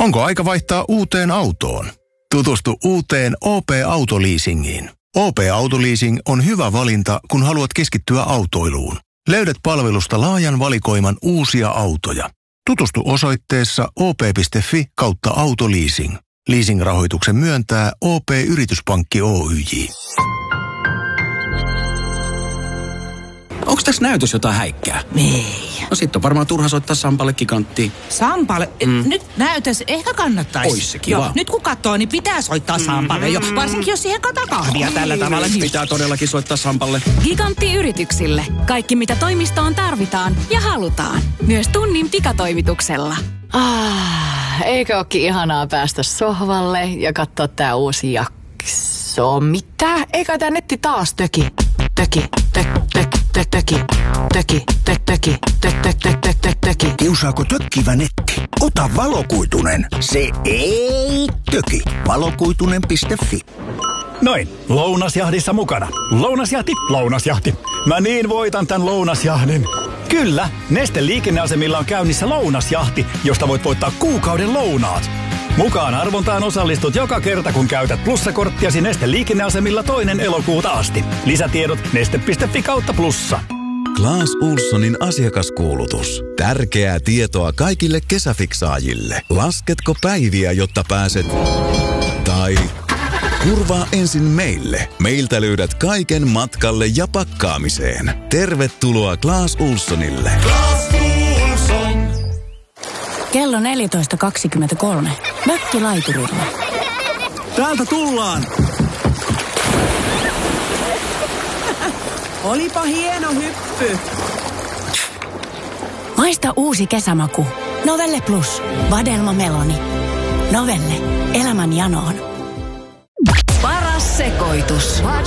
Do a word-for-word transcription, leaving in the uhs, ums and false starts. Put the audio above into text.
Onko aika vaihtaa uuteen autoon? Tutustu uuteen O P-autoleasingiin. O P-autoleasing on hyvä valinta, kun haluat keskittyä autoiluun. Löydät palvelusta laajan valikoiman uusia autoja. Tutustu osoitteessa op piste fi kautta autoleasing. Leasing-rahoituksen myöntää O P-yrityspankki Oyj. Onks tässä näytös jotain häikkää? Ei. No sit on varmaan turha soittaa Sampalle Giganttiin. Sampalle? Mm. Nyt näytös ehkä kannattaisi. Ois se kiva. Joo, nyt kun katsoo, niin pitää soittaa Sampalle jo. Varsinkin jos siihen kataa kahvia tällä tavalla. Niin... Pitää todellakin soittaa Sampalle. Gigantti yrityksille. Kaikki mitä toimistoon tarvitaan ja halutaan. Myös tunnin pikatoimituksella. Ah, eikö ookin ihanaa päästä sohvalle ja katsoa tää uusi jakso? Mitä? Eikä tää netti taas töki? Töki, tök, tök, tök, töki, töki, tök, töki, tök, tök, tök, tök, tök, töki. Kiusaako tökkivä netti? Ota valokuitunen. Se ei töki. valokuitunen piste fi. Noin, lounasjahdissa mukana. Lounasjahti, lounasjahti. Mä niin voitan tän lounasjahdin. Kyllä, Neste liikenneasemilla on käynnissä lounasjahti, josta voit voittaa kuukauden lounaat. Mukaan arvontaan osallistut joka kerta, kun käytät plussakorttiasi Neste liikenneasemilla toinen elokuuta asti. Lisätiedot neste piste fi kautta plussa. Claes Ohlsonin asiakaskuulutus. Tärkeää tietoa kaikille kesäfiksaajille. Lasketko päiviä, jotta pääset... Tai... Kurvaa ensin meille. Meiltä löydät kaiken matkalle ja pakkaamiseen. Tervetuloa Claes Ohlsonille. Claes Ohlson. Kello neljätoista kaksikymmentäkolme. Mökkilaiturilla. Täältä tullaan. Olipa hieno hyppy. Maista uusi kesämaku. Novelle Plus. Vadelma Meloni. Novelle. Elämän janoon. Paras sekoitus.